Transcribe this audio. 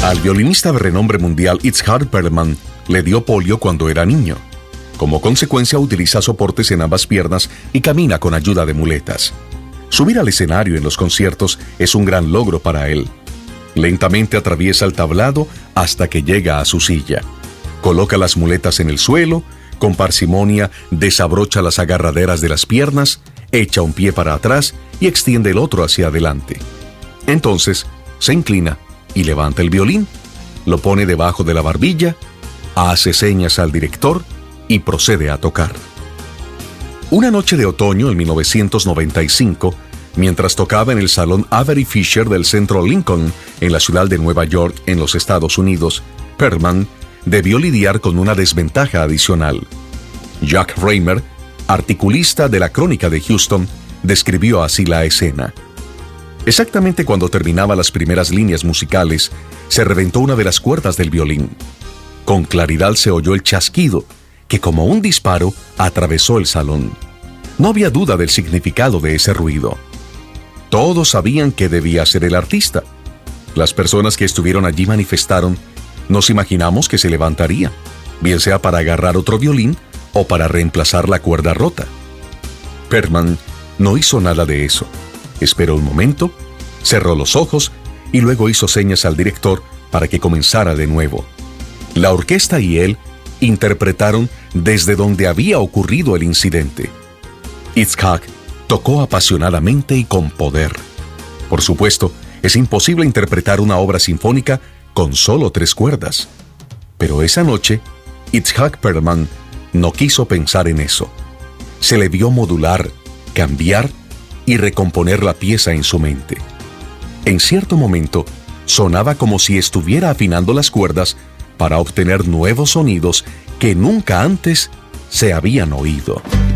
Al violinista de renombre mundial Itzhak Perlman le dio polio cuando era niño. Como consecuencia, utiliza soportes en ambas piernas y camina con ayuda de muletas. Subir al escenario en los conciertos es un gran logro para él. Lentamente atraviesa el tablado hasta que llega a su silla. Coloca las muletas en el suelo, con parsimonia desabrocha las agarraderas de las piernas, echa un pie para atrás y extiende el otro hacia adelante. Entonces, se inclina y levanta el violín, lo pone debajo de la barbilla, hace señas al director y procede a tocar. Una noche de otoño en 1995, mientras tocaba en el Salón Avery Fisher del Centro Lincoln en la ciudad de Nueva York, en los Estados Unidos, Perlman debió lidiar con una desventaja adicional. Jack Raymer, articulista de la Crónica de Houston, describió así la escena. Exactamente cuando terminaba las primeras líneas musicales, se reventó una de las cuerdas del violín. Con claridad se oyó el chasquido, que como un disparo atravesó el salón. No había duda del significado de ese ruido. Todos sabían que debía ser el artista. Las personas que estuvieron allí manifestaron: nos imaginamos que se levantaría, bien sea para agarrar otro violín o para reemplazar la cuerda rota. Perlman no hizo nada de eso. Esperó un momento, cerró los ojos y luego hizo señas al director para que comenzara de nuevo. La orquesta y él interpretaron desde donde había ocurrido el incidente. Itzhak tocó apasionadamente y con poder. Por supuesto, es imposible interpretar una obra sinfónica con solo 3 cuerdas. Pero esa noche, Itzhak Perlman no quiso pensar en eso. Se le vio modular, cambiar y recomponer la pieza en su mente. En cierto momento, sonaba como si estuviera afinando las cuerdas para obtener nuevos sonidos que nunca antes se habían oído.